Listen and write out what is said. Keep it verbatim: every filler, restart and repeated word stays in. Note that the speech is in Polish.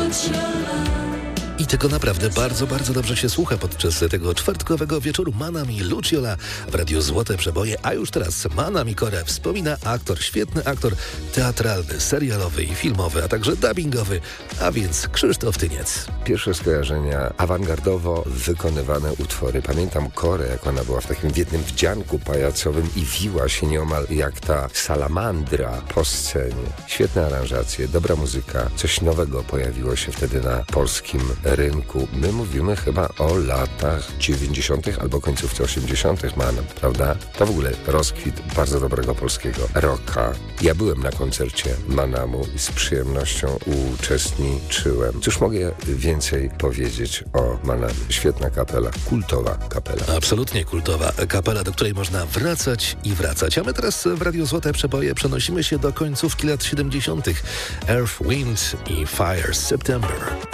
I tego naprawdę bardzo, bardzo dobrze się słucha podczas tego czwartkowego wieczoru. Manami Luciola w Radiu Złote Przeboje, a już teraz Manami Korę wspomina aktor, świetny aktor teatralny, serialowy i filmowy, a także dubbingowy, a więc Krzysztof Tyniec. Pierwsze skojarzenia awangardowo wykonywane utwory. Pamiętam Korę, jak ona była w takim jednym wdzianku pajacowym i wiła się nieomal jak ta salamandra po scenie. Świetne aranżacje, dobra muzyka, coś nowego pojawiło się wtedy na polskim rynku. My mówimy chyba o latach dziewięćdziesiątych albo końcówce osiemdziesiątych, Manam, prawda? To w ogóle rozkwit bardzo dobrego polskiego rocka. Ja byłem na koncercie Manamu i z przyjemnością uczestniczyłem. Cóż mogę więcej powiedzieć o Manamie? Świetna kapela, kultowa kapela. Absolutnie kultowa kapela, do której można wracać i wracać. A my teraz w Radiu Złote Przeboje przenosimy się do końcówki lat siedemdziesiątych. Earth, Wind i Fire, September.